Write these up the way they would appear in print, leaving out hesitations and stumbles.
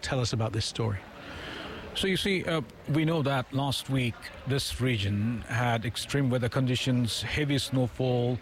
Tell us about this story. So you see, we know that last week this region had extreme weather conditions, heavy snowfall,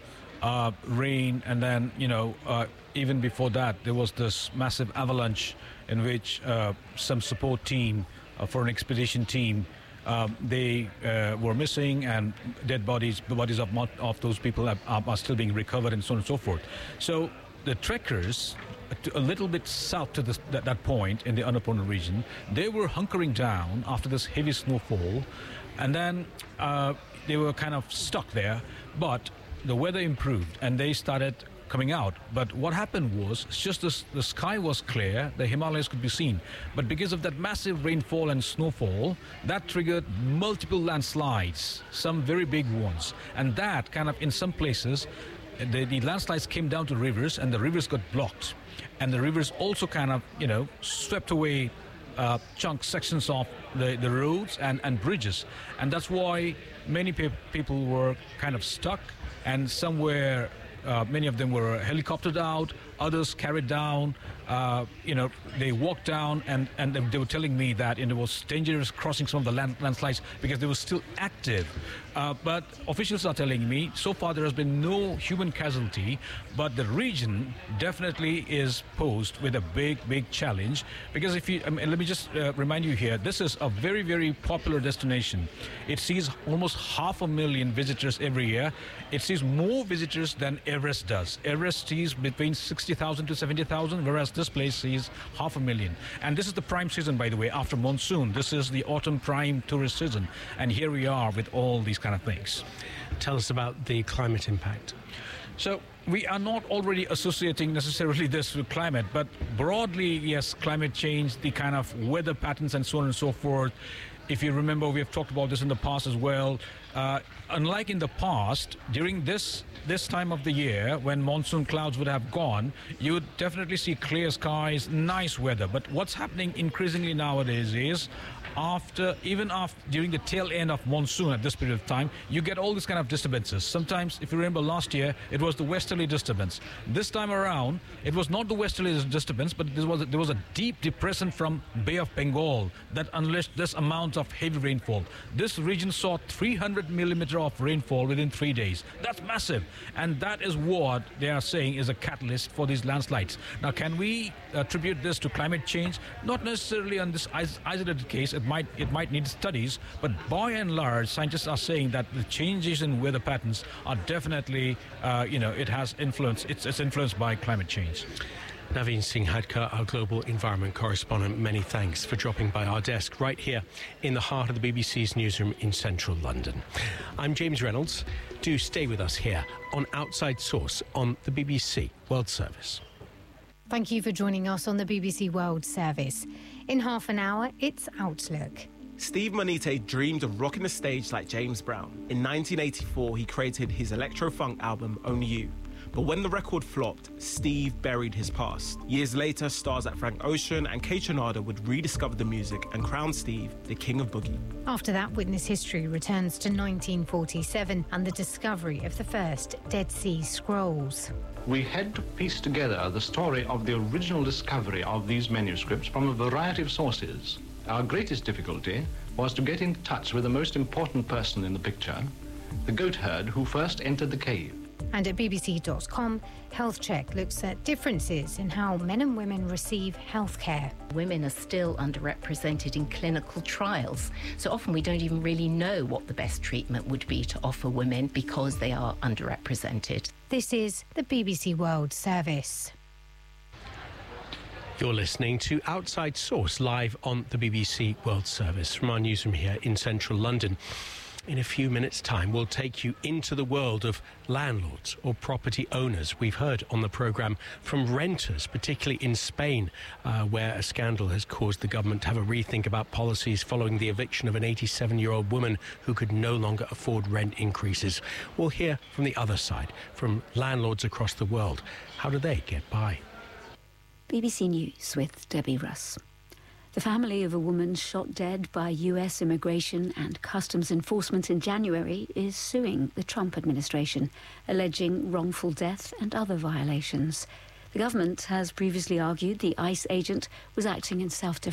rain, and then, even before that, there was this massive avalanche in which some support team for an expedition team, they were missing, and the bodies of those people are still being recovered, and so on and so forth. So the trekkers, a little bit south to that point in the Annapurna region, they were hunkering down after this heavy snowfall, and then they were kind of stuck there, but the weather improved and they started coming out. But what happened was, just the sky was clear, the Himalayas could be seen, but because of that massive rainfall and snowfall, that triggered multiple landslides, some very big ones, and that kind of, in some places, the landslides came down to rivers, and the rivers got blocked, and the rivers also kind of, swept away sections of the roads and bridges, and that's why many people were kind of stuck, and some were, many of them were helicoptered out, others carried down, they walked down, and they were telling me that it was dangerous crossing some of the landslides because they were still active. But officials are telling me so far there has been no human casualty, but the region definitely is posed with a big challenge, because let me just remind you here, this is a very, very popular destination. It sees almost 500,000 visitors every year. It sees more visitors than Everest does. Everest sees between 60,000 to 70,000, whereas this place sees 500,000. And this is the prime season, by the way, after monsoon. This is the autumn prime tourist season. And here we are with all these kind of things. Tell us about the climate impact. So we are not already associating necessarily this with climate, but broadly, yes, climate change, the kind of weather patterns and so on and so forth. If you remember, we have talked about this in the past as well. Unlike in the past, during this time of the year, when monsoon clouds would have gone, you would definitely see clear skies, nice weather. But what's happening increasingly nowadays is, during the tail end of monsoon at this period of time, you get all these kind of disturbances. Sometimes, if you remember last year, it was the westerly disturbance. This time around, it was not the westerly disturbance, but there was a deep depression from Bay of Bengal that unleashed this amount of heavy rainfall. This region saw 300 millimeter of rainfall within 3 days. That's massive, and that is what they are saying is a catalyst for these landslides. Now, can we attribute this to climate change? Not necessarily on this isolated case. It might need studies, but by and large, scientists are saying that the changes in weather patterns are definitely, it has influence. It's influenced by climate change. Naveen Singh Hadkar, our global environment correspondent, many thanks for dropping by our desk right here in the heart of the BBC's newsroom in central London. I'm James Reynolds. Do stay with us here on Outside Source on the BBC World Service. Thank you for joining us on the BBC World Service. In half an hour, it's Outlook. Steve Monite dreamed of rocking the stage like James Brown. In 1984, he created his electro-funk album, Only You. But when the record flopped, Steve buried his past. Years later, stars like Frank Ocean and Kaytranada would rediscover the music and crown Steve the king of boogie. After that, Witness History returns to 1947 and the discovery of the first Dead Sea Scrolls. We had to piece together the story of the original discovery of these manuscripts from a variety of sources. Our greatest difficulty was to get in touch with the most important person in the picture, the goat herd who first entered the cave. And at bbc.com, Health Check looks at differences in how men and women receive healthcare. Women are still underrepresented in clinical trials, so often we don't even really know what the best treatment would be to offer women because they are underrepresented. This is the BBC World Service. You're listening to Outside Source live on the BBC World Service from our newsroom here in central London. In a few minutes' time, we'll take you into the world of landlords or property owners. We've heard on the programme from renters, particularly in Spain, where a scandal has caused the government to have a rethink about policies following the eviction of an 87-year-old woman who could no longer afford rent increases. We'll hear from the other side, from landlords across the world. How do they get by? BBC News with Debbie Russ. The family of a woman shot dead by US Immigration and Customs Enforcement in January is suing the Trump administration, alleging wrongful death and other violations. The government has previously argued the ICE agent was acting in self-defense.